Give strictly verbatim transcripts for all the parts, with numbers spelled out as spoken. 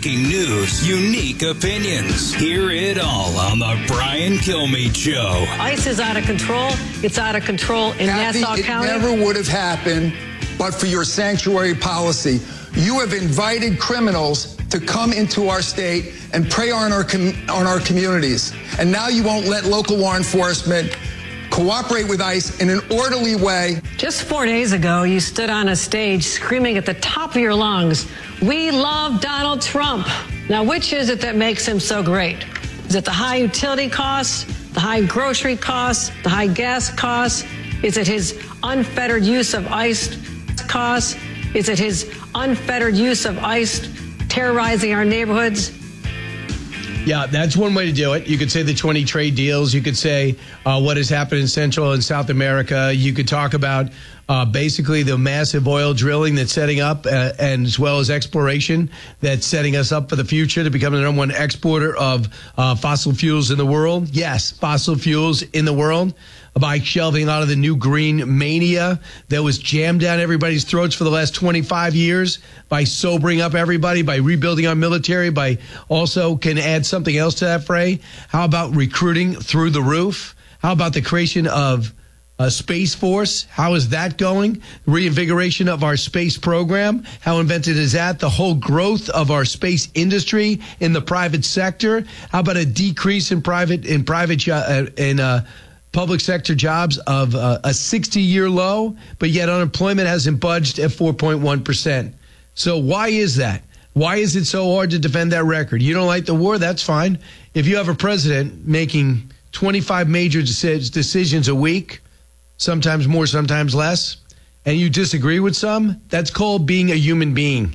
breaking news, unique opinions. Hear it all on the Brian Kilmeade Show. ICE is out of control. It's out of control in Kathy, Nassau it County. It never would have happened but for your sanctuary policy. You have invited criminals to come into our state and prey on our com- on our communities. And now you won't let local law enforcement cooperate with ICE in an orderly way. Just four days ago, you stood on a stage screaming at the top of your lungs, "We love Donald Trump." Now, which is it that makes him so great? Is it the high utility costs, the high grocery costs, the high gas costs? Is it his unfettered use of ICE costs? Is it his unfettered use of ICE terrorizing our neighborhoods? Yeah, that's one way to do it. You could say the twenty trade deals. You could say uh, what has happened in Central and South America. You could talk about uh, basically the massive oil drilling that's setting up, uh, and as well as exploration that's setting us up for the future to become the number one exporter of uh, fossil fuels in the world. Yes, fossil fuels in the world. By shelving out of the new green mania that was jammed down everybody's throats for the last twenty-five years, by sobering up everybody, by rebuilding our military, by also can add something else to that fray. How about recruiting through the roof? How about the creation of a Space Force? How is that going? Reinvigoration of our space program. How invented is that? The whole growth of our space industry in the private sector. How about a decrease in private in private uh, in uh public sector jobs of uh, a sixty-year low, but yet unemployment hasn't budged at four point one percent. So why is that? Why is it so hard to defend that record? You don't like the war? That's fine. If you have a president making twenty-five major deci- decisions a week, sometimes more, sometimes less, and you disagree with some, that's called being a human being.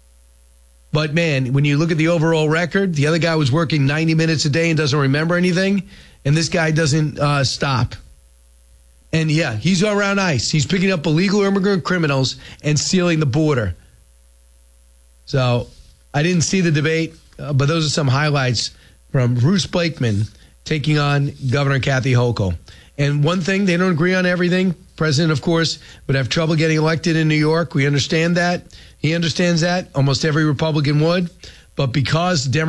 But man, when you look at the overall record, the other guy was working ninety minutes a day and doesn't remember anything. And this guy doesn't uh, stop. And yeah, he's around ICE. He's picking up illegal immigrant criminals and sealing the border. So I didn't see the debate, uh, but those are some highlights from Bruce Blakeman taking on Governor Kathy Hochul. And one thing, they don't agree on everything. President, of course, would have trouble getting elected in New York. We understand that. He understands that. Almost every Republican would. But because Democrats